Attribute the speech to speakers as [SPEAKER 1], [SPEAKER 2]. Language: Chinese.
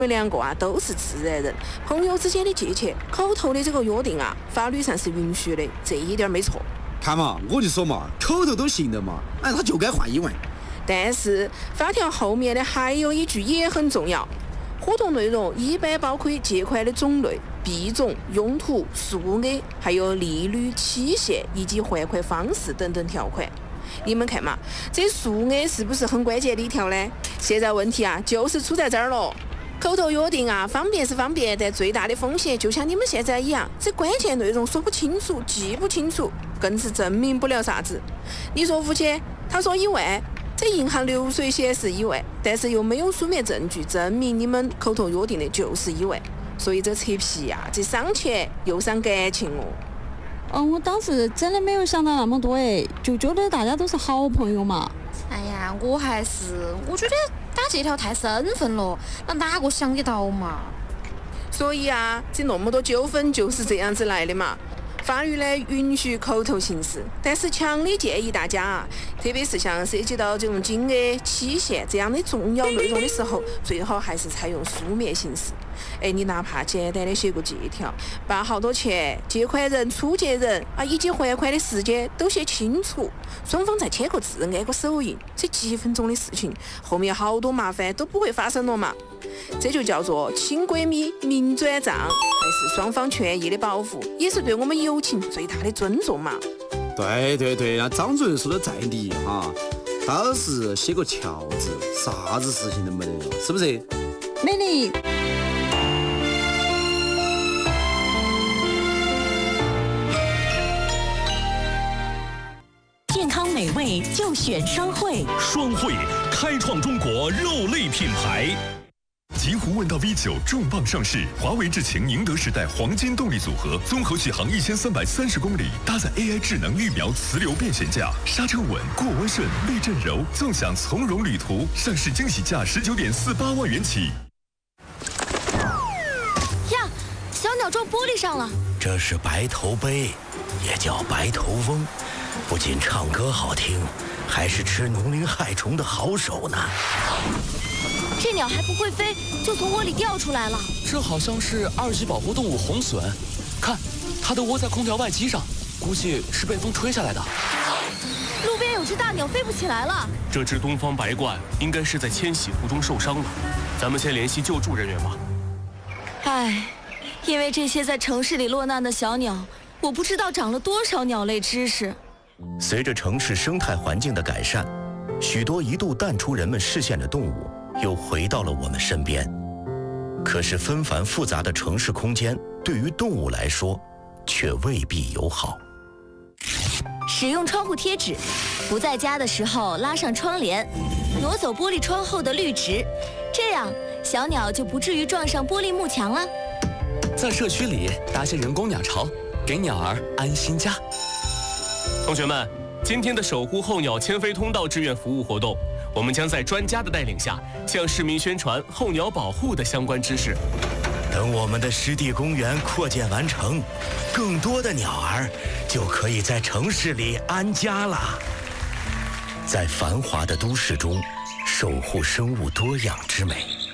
[SPEAKER 1] 们两个啊都是自然人，朋友之间的界限，口头的这个约定啊，法律上是允许的，这一点没错。
[SPEAKER 2] 看嘛，我就说嘛，口头都行的嘛，哎，他就该换1万。
[SPEAKER 1] 但是法条后面的还有一句也很重要，合同内容一般包括借款的种类、币种、用途、数额，还有利率、期限以及还款方式等等条款。你们看嘛，这数额是不是很关键的一条呢？现在问题啊，就是出在这儿了。口头约定啊，方便是方便，但最大的风险就像你们现在一样，这关键内容说不清楚、记不清楚，更是证明不了啥子。你说付钱，他说1万，这银行流水显示1万，但是又没有书面证据证明你们口头约定的就是1万，所以这扯皮呀，这伤钱又伤感情哦。
[SPEAKER 3] 我当时真的没有想到那么多就觉得大家都是好朋友嘛。
[SPEAKER 4] 哎呀，我觉得打这条太生分了，那哪个想得到嘛？
[SPEAKER 1] 所以啊，这那么多纠纷就是这样子来的嘛。法律呢允许口头行事，但是强烈建议大家啊，特别是像涉及到这种金额、期限这样的重要内容的时候，最好还是采用书面形式。你哪怕简单的写个借条，把好多钱、借款人、出借人啊以及还款的时间都写清楚，双方再签个字、按个手印，这几分钟的事情，后面好多麻烦都不会发生了嘛。这就叫做亲闺蜜明转账，还是双方权益的保护，也是对我们友情最大的尊重嘛。
[SPEAKER 2] 对，那张主任说的在理哈，倒是写个条子，啥子事情都没得了，是不是？
[SPEAKER 3] 美丽。
[SPEAKER 5] 健康美味就选双汇，
[SPEAKER 6] 双汇开创中国肉类品牌。极狐问道 V9 重磅上市，华为智擎宁德时代黄金动力组合，综合续航1330公里，搭载 AI 智能预瞄磁流变悬架，刹车稳，过弯顺，避震柔，纵享从容旅途。上市惊喜价19.48万元起。
[SPEAKER 4] 呀，小鸟撞玻璃上了。
[SPEAKER 7] 这是白头鹎，也叫白头翁，不仅唱歌好听，还是吃农林害虫的好手呢。
[SPEAKER 4] 这鸟还不会飞，就从窝里掉出来了。
[SPEAKER 8] 这好像是2级保护动物红隼，看，它都窝在空调外机上，估计是被风吹下来的。
[SPEAKER 4] 路边有只大鸟飞不起来了。
[SPEAKER 8] 这只东方白鹳应该是在迁徙途中受伤了，咱们先联系救助人员吧。
[SPEAKER 4] 唉，因为这些在城市里落难的小鸟，我不知道长了多少鸟类知识。
[SPEAKER 7] 随着城市生态环境的改善，许多一度淡出人们视线的动物又回到了我们身边。可是纷繁复杂的城市空间对于动物来说却未必友好。
[SPEAKER 4] 使用窗户贴纸，不在家的时候拉上窗帘，挪走玻璃窗后的绿植，这样小鸟就不至于撞上玻璃幕墙了。
[SPEAKER 8] 在社区里搭些人工鸟巢，给鸟儿安心家。同学们，今天的守护候鸟迁飞通道志愿服务活动，我们将在专家的带领下，向市民宣传候鸟保护的相关知识。
[SPEAKER 7] 等我们的湿地公园扩建完成，更多的鸟儿就可以在城市里安家了。在繁华的都市中，守护生物多样之美。